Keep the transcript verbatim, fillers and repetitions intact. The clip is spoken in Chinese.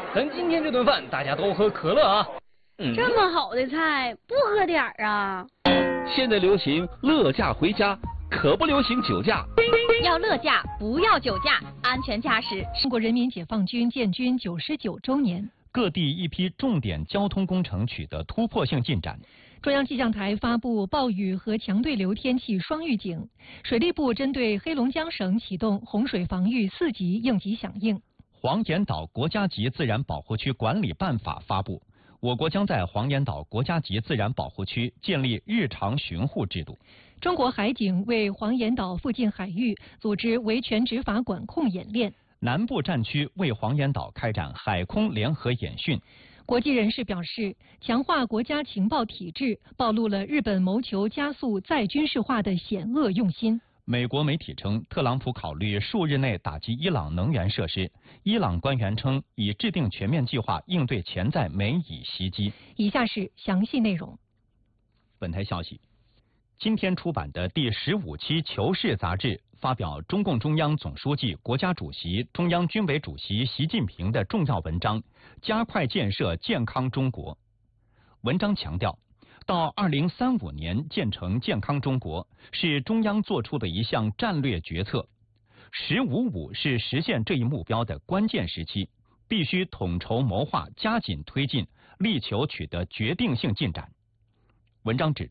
咱今天这顿饭大家都喝可乐啊。 嗯、这么好的菜，不喝点儿啊？ 现在流行乐驾回家，可不流行酒驾。 要乐驾，不要酒驾，安全驾驶。 中国人民解放军建军九十九周年， 各地一批重点交通工程取得突破性进展。 中央气象台发布暴雨和强对流天气双预警，水利部针对黑龙江省启动洪水防御四级应急响应。 黄岩岛国家级自然保护区管理办法发布，我国将在黄岩岛国家级自然保护区建立日常巡护制度。 中国海警为黄岩岛附近海域组织维权执法管控演练。 南部战区为黄岩岛开展海空联合演训。 国际人士表示，强化国家情报体制暴露了日本谋求加速再军事化的险恶用心。 美国媒体称，特朗普考虑数日内打击伊朗能源设施。伊朗官员称，已制定全面计划应对潜在美以袭击。 以下是详细内容。 本台消息。今天出版的第十五期《求是》杂志发表中共中央总书记、国家主席、中央军委主席习近平的重要文章《加快建设健康中国》。文章强调，到二零三五年建成健康中国是中央作出的一项战略决策。十五五是实现这一目标的关键时期，必须统筹谋划，加紧推进，力求取得决定性进展。文章指出，